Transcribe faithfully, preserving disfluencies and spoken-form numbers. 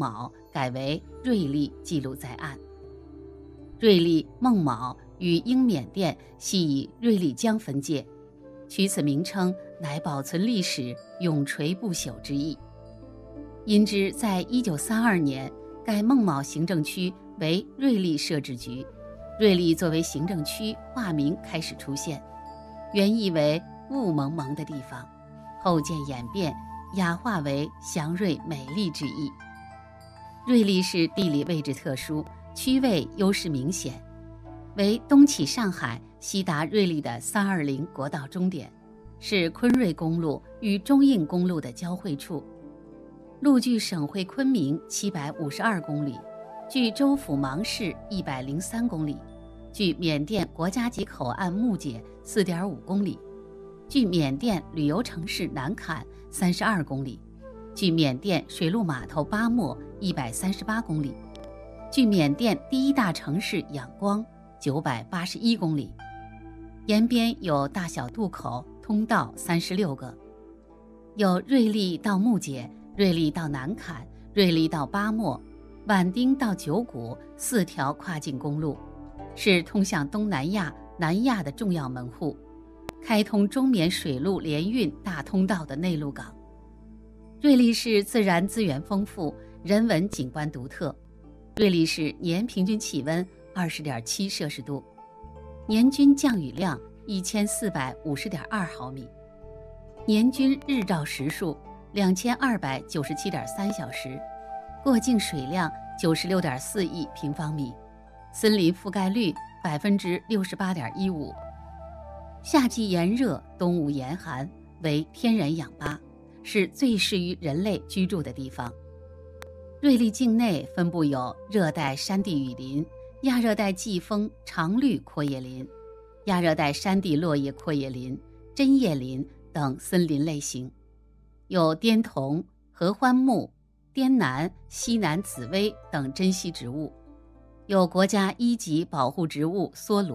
卯改为瑞历记录在案。瑞历孟卯与英缅甸系以瑞丽江分界，取此名称乃保存历史永垂不朽之意。因之在一九三二年，该孟卯行政区为瑞丽设置局，瑞丽作为行政区化名开始出现，原意为雾蒙蒙的地方，后渐演变雅化为祥瑞美丽之意。瑞丽市地理位置特殊，区位优势明显，为东起上海西达瑞丽的三二零国道终点，是昆瑞公路与中印公路的交汇处，路距省会昆明七百五十二公里，距州府芒市一百零三公里，距缅甸国家级口岸木姐四点五公里，距缅甸旅游城市南坎三十二公里，距缅甸水陆码头巴莫一百三十八公里，距缅甸第一大城市仰光九百八十一公里。沿边有大小渡口通道三十六个，有瑞丽到木姐、瑞丽到南坎、瑞丽到巴莫、畹町到九股四条跨境公路，是通向东南亚、南亚的重要门户，开通中缅水陆联运大通道的内陆港。瑞丽市自然资源丰富，人文景观独特。瑞丽市年平均气温 二十点七摄氏度，年均降雨量一千四百五十点二毫米，年均日照时数两千二百九十七点三小时，过境水量九十六点四亿平方米，森林覆盖率百分之六十八点一五。夏季炎热，冬无严寒，为天然氧吧，是最适于人类居住的地方。瑞丽境内分布有热带山地雨林、亚热带季风常绿阔叶林、亚热带山地落叶阔叶林、针叶林等森林类型，有滇桐、合欢木、滇南、西南紫薇等珍稀植物，有国家一级保护植物梭罗。